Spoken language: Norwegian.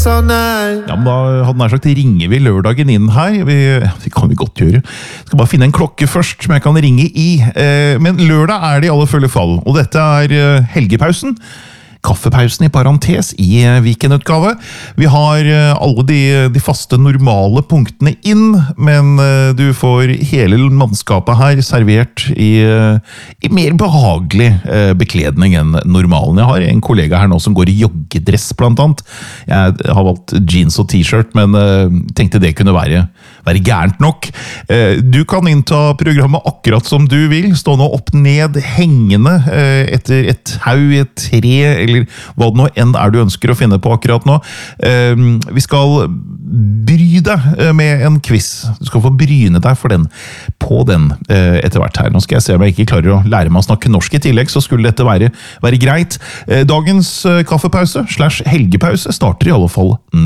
all night. Ja, men da hadde nær sagt ringer vi lørdagen inn her. Det kan vi godt gjøre. Skal bare finne en klokke først som jeg kan ringe i. Men lørdag er det i alle følge fall. Og dette er helgepausen. Kaffepausen i parentes i weekendutgave. Vi har alle de faste normale punktene inn, men du får hele mannskapet her servert i mer behagelig bekledning enn normalen. Jeg har en kollega her nå som går i joggedress blant annet. Jeg har valgt jeans og t-shirt, men tenkte det kunne være gærent nok. Du kan innta programmet akkurat som du vil, stå nå opp ned, hengende etter et tau, et tre, eller hva det nå enn er du ønsker å finne på akkurat nå. Vi skal bry deg med en quiz. Du skal få bryne deg på den etter hvert her. Nå skal jeg se om jeg ikke klarer å lære meg å snakke norsk i tillegg, så skulle dette være greit. Dagens kaffepause / helgepause starter i alle fall